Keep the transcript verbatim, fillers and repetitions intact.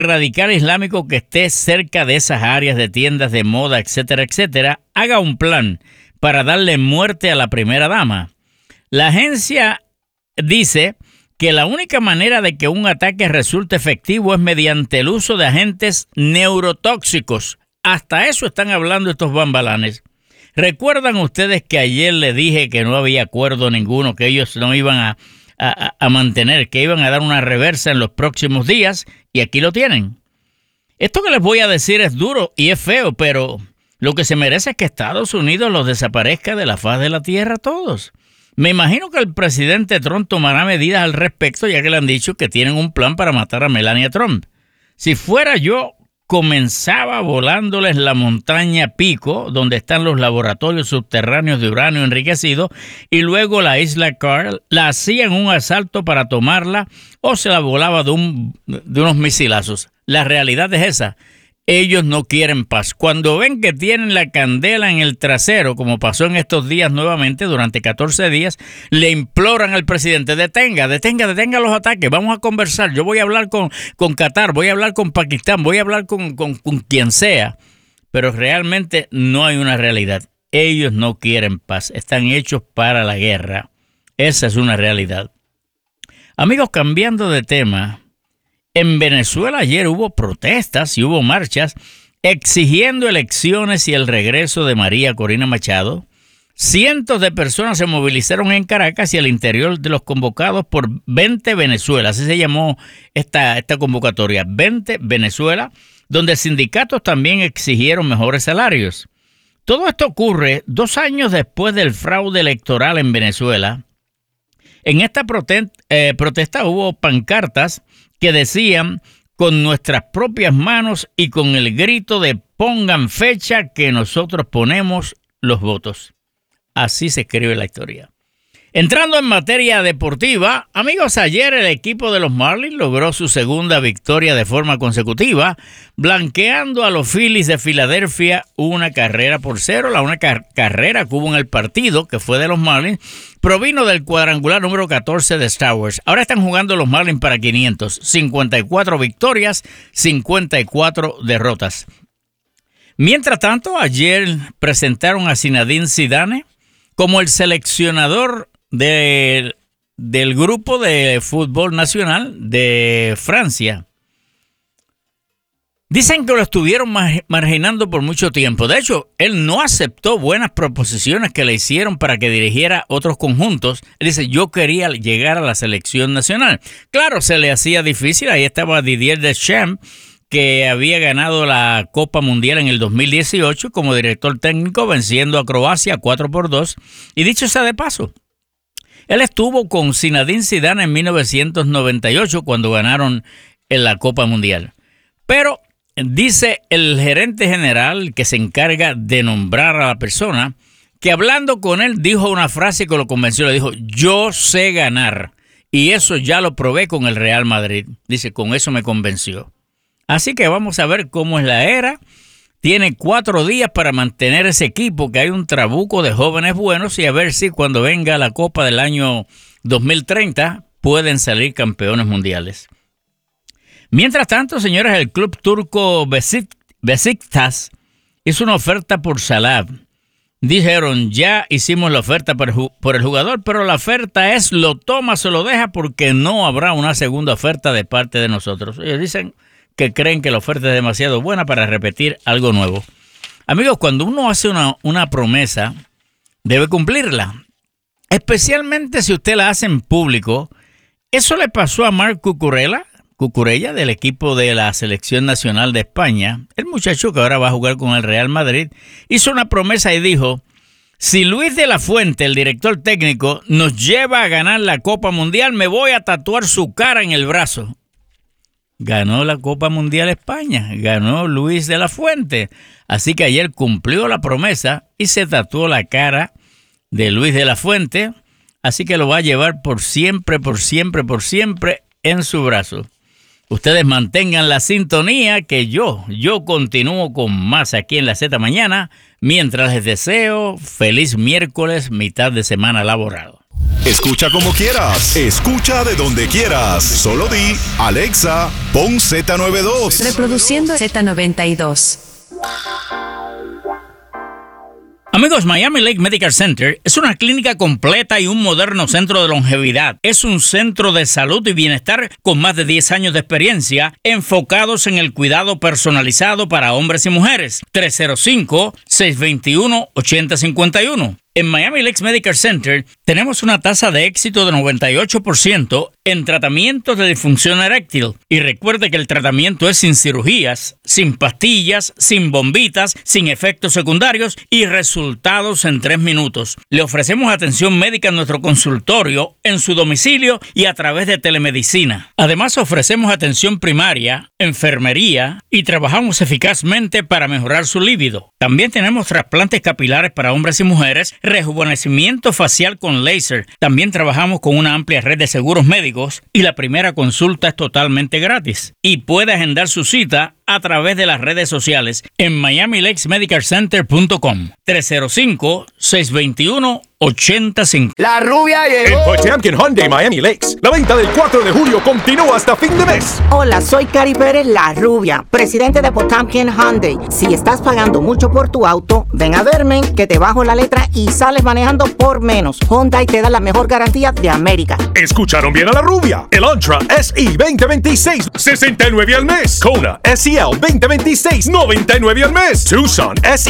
radical islámico que esté cerca de esas áreas de tiendas de moda, etcétera, etcétera, haga un plan para darle muerte a la primera dama. La agencia dice que la única manera de que un ataque resulte efectivo es mediante el uso de agentes neurotóxicos. Hasta eso están hablando estos bambalanes. ¿Recuerdan ustedes que ayer les dije que no había acuerdo ninguno, que ellos no iban a, a, a mantener, que iban a dar una reversa en los próximos días? Y aquí lo tienen. Esto que les voy a decir es duro y es feo, pero lo que se merece es que Estados Unidos los desaparezca de la faz de la tierra a todos. Me imagino que el presidente Trump tomará medidas al respecto, ya que le han dicho que tienen un plan para matar a Melania Trump. Si fuera yo, comenzaba volándoles la montaña Pico, donde están los laboratorios subterráneos de uranio enriquecido, y luego la isla Carl, la hacían un asalto para tomarla o se la volaba de, un, de unos misilazos. La realidad es esa. Ellos no quieren paz. Cuando ven que tienen la candela en el trasero, como pasó en estos días nuevamente, durante catorce días, le imploran al presidente, detenga, detenga, detenga los ataques, vamos a conversar, yo voy a hablar con, con Qatar, voy a hablar con Pakistán, voy a hablar con, con, con quien sea. Pero realmente no hay una realidad. Ellos no quieren paz, están hechos para la guerra. Esa es una realidad. Amigos, cambiando de tema, en Venezuela ayer hubo protestas y hubo marchas exigiendo elecciones y el regreso de María Corina Machado. Cientos de personas se movilizaron en Caracas y al interior de los convocados por Vente Venezuela. Así se llamó esta, esta convocatoria, Vente Venezuela, donde sindicatos también exigieron mejores salarios. Todo esto ocurre dos años después del fraude electoral en Venezuela. En esta prote- eh, protesta hubo pancartas que decían, con nuestras propias manos y con el grito de pongan fecha que nosotros ponemos los votos. Así se escribe la historia. Entrando en materia deportiva, amigos, ayer el equipo de los Marlins logró su segunda victoria de forma consecutiva, blanqueando a los Phillies de Filadelfia una carrera por cero. La única carrera que hubo en el partido, que fue de los Marlins, provino del cuadrangular número catorce de Star Wars. Ahora están jugando los Marlins para quinientos, cincuenta y cuatro victorias, cincuenta y cuatro derrotas. Mientras tanto, ayer presentaron a Zinedine Zidane como el seleccionador de, del grupo de fútbol nacional de Francia. Dicen que lo estuvieron marginando por mucho tiempo. De hecho, él no aceptó buenas proposiciones que le hicieron para que dirigiera otros conjuntos. Él dice, yo quería llegar a la selección nacional. Claro, se le hacía difícil. Ahí estaba Didier Deschamps, que había ganado la Copa Mundial en el dos mil dieciocho como director técnico, venciendo a Croacia cuatro por dos. Y dicho sea de paso, él estuvo con Zinedine Zidane en mil novecientos noventa y ocho cuando ganaron en la Copa Mundial. Pero dice el gerente general que se encarga de nombrar a la persona, que hablando con él dijo una frase que lo convenció. Le dijo, yo sé ganar. Y eso ya lo probé con el Real Madrid. Dice, con eso me convenció. Así que vamos a ver cómo es la era. Tiene cuatro días para mantener ese equipo, que hay un trabuco de jóvenes buenos, y a ver si cuando venga la Copa del año dos mil treinta pueden salir campeones mundiales. Mientras tanto, señores, el club turco Besiktas hizo una oferta por Salah. Dijeron, ya hicimos la oferta por el jugador, pero la oferta es lo toma, se lo deja, porque no habrá una segunda oferta de parte de nosotros. Ellos dicen que creen que la oferta es demasiado buena para repetir algo nuevo. Amigos, cuando uno hace una, una promesa, debe cumplirla. Especialmente si usted la hace en público. Eso le pasó a Marc Cucurella, Cucurella del equipo de la Selección Nacional de España. El muchacho que ahora va a jugar con el Real Madrid hizo una promesa y dijo, si Luis de la Fuente, el director técnico, nos lleva a ganar la Copa Mundial, me voy a tatuar su cara en el brazo. Ganó la Copa Mundial España, ganó Luis de la Fuente. Así que ayer cumplió la promesa y se tatuó la cara de Luis de la Fuente. Así que lo va a llevar por siempre, por siempre, por siempre en su brazo. Ustedes mantengan la sintonía, que yo, yo continúo con más aquí en la Z Mañana, mientras les deseo feliz miércoles, mitad de semana laboral. Escucha como quieras. Escucha de donde quieras. Solo di, Alexa, pon Z noventa y dos. Reproduciendo Z noventa y dos. Amigos, Miami Lake Medical Center es una clínica completa y un moderno centro de longevidad. Es un centro de salud y bienestar con más de diez años de experiencia enfocados en el cuidado personalizado para hombres y mujeres. tres cero cinco, seis dos uno, ocho cero cinco uno. En Miami Lakes Medical Center tenemos una tasa de éxito de noventa y ocho por ciento en tratamientos de disfunción eréctil. Y recuerde que el tratamiento es sin cirugías, sin pastillas, sin bombitas, sin efectos secundarios y resultados en tres minutos. Le ofrecemos atención médica en nuestro consultorio, en su domicilio y a través de telemedicina. Además, ofrecemos atención primaria, enfermería y trabajamos eficazmente para mejorar su líbido. También tenemos trasplantes capilares para hombres y mujeres, rejuvenecimiento facial con láser. También trabajamos con una amplia red de seguros médicos y la primera consulta es totalmente gratis. Y puede agendar su cita a través de las redes sociales en miami lakes medical center punto com. tres cero cinco, seis dos uno, ocho cero cinco. La rubia llegó. En Potemkin Hyundai Miami Lakes, la venta del cuatro de julio continúa hasta fin de mes. Hola, soy Cari Pérez, la rubia, presidente de Potemkin Hyundai. Si estás pagando mucho por tu auto, ven a verme, que te bajo la letra y sales manejando por menos. Hyundai te da la mejor garantía de América. ¿Escucharon bien a la rubia? El Antra S E veinte veintiséis, sesenta y nueve al mes. Kona S E L veinte veintiséis, noventa y nueve al mes. Tucson S